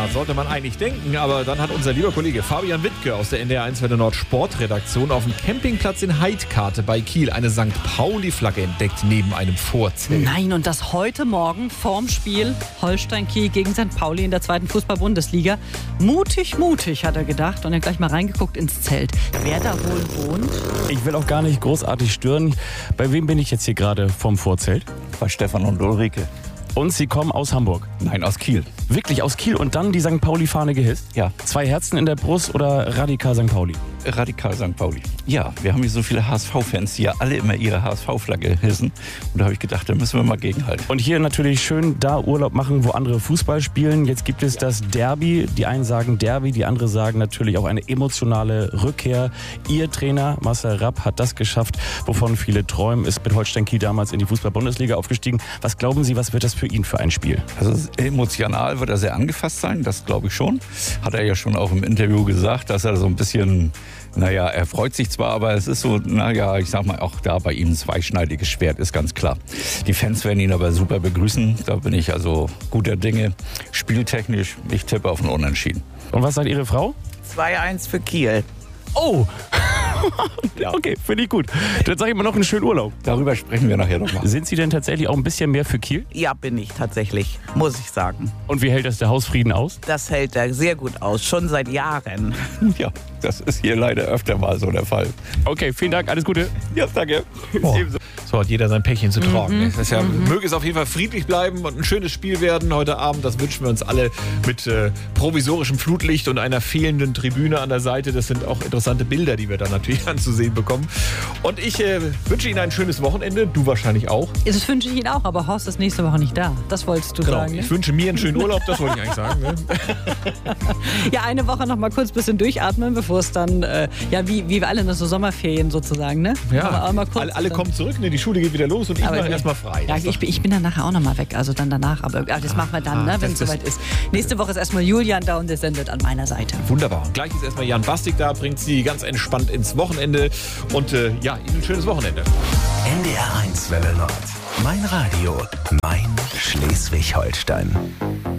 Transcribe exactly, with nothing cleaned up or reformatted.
Nacht, sollte man eigentlich denken, aber dann hat unser lieber Kollege Fabian Wittke aus der N D R eins Welle Nord Sportredaktion auf dem Campingplatz in Heidkarte bei Kiel eine Sankt Pauli-Flagge entdeckt neben einem Vorzelt. Nein, und das heute Morgen vorm Spiel Holstein Kiel gegen Sankt Pauli in der zweiten Fußball-Bundesliga. Mutig, mutig, hat er gedacht und er gleich mal reingeguckt ins Zelt. Wer da wohl wohnt? Ich will auch gar nicht großartig stören. Bei wem bin ich jetzt hier gerade vom Vorzelt? Bei Stefan und Ulrike. Und Sie kommen aus Hamburg? Nein, aus Kiel. Wirklich aus Kiel und dann die Sankt Pauli-Fahne gehisst? Ja. Zwei Herzen in der Brust oder radikal Sankt Pauli? Radikal Sankt Pauli. Ja, wir haben hier so viele H S V-Fans, die ja alle immer ihre H S V-Flagge hissen. Und da habe ich gedacht, da müssen wir mal gegenhalten. Und hier natürlich schön da Urlaub machen, wo andere Fußball spielen. Jetzt gibt es das Derby. Die einen sagen Derby, die anderen sagen natürlich auch eine emotionale Rückkehr. Ihr Trainer Marcel Rapp hat das geschafft, wovon viele träumen, ist mit Holstein Kiel damals in die Fußball-Bundesliga aufgestiegen. Was glauben Sie, was wird das für ihn für ein Spiel? Also emotional wird er sehr angefasst sein, das glaube ich schon. Hat er ja schon auch im Interview gesagt, dass er so ein bisschen, naja, er freut sich zwar, aber es ist so, naja, ich sag mal, auch da bei ihm ein zweischneidiges Schwert, ist ganz klar. Die Fans werden ihn aber super begrüßen, da bin ich also guter Dinge. Spieltechnisch, ich tippe auf ein Unentschieden. Und was sagt Ihre Frau? zwei eins für Kiel. Oh! Ja. Okay, finde ich gut. Dann sage ich mal noch einen schönen Urlaub. Darüber sprechen wir nachher nochmal. Sind Sie denn tatsächlich auch ein bisschen mehr für Kiel? Ja, bin ich tatsächlich, muss ich sagen. Und wie hält das der Hausfrieden aus? Das hält er sehr gut aus, schon seit Jahren. Ja, das ist hier leider öfter mal so der Fall. Okay, vielen Dank, alles Gute. Ja, danke. Oh. So hat jeder sein Päckchen zu tragen. Mhm. Das ist ja, mhm. Möge es auf jeden Fall friedlich bleiben und ein schönes Spiel werden heute Abend. Das wünschen wir uns alle mit äh, provisorischem Flutlicht und einer fehlenden Tribüne an der Seite. Das sind auch interessante Bilder, die wir dann natürlich anzusehen bekommen. Und ich äh, wünsche Ihnen ein schönes Wochenende. Du wahrscheinlich auch. Das wünsche ich Ihnen auch, aber Horst ist nächste Woche nicht da. Das wolltest du genau. sagen. Ne? Ich wünsche mir einen schönen Urlaub, das wollte ich eigentlich sagen. Ne? Ja, eine Woche noch mal kurz ein bisschen durchatmen, bevor es dann, äh, ja, wie, wie wir alle in so Sommerferien sozusagen, ne? Ja, mal kurz alle, alle kommen zurück, ne? Die Schule geht wieder los und ich mache erstmal frei. Ja, ich bin, ich bin dann nachher auch noch mal weg, also dann danach, aber das machen wir dann, ne, wenn es soweit ist. Nächste Woche ist erstmal Julian da und der sendet an meiner Seite. Wunderbar. Und gleich ist erstmal Jan Bastik da, bringt Sie ganz entspannt ins Wochenende und äh, ja, Ihnen ein schönes Wochenende. N D R eins Welle Nord. Mein Radio, mein Schleswig-Holstein.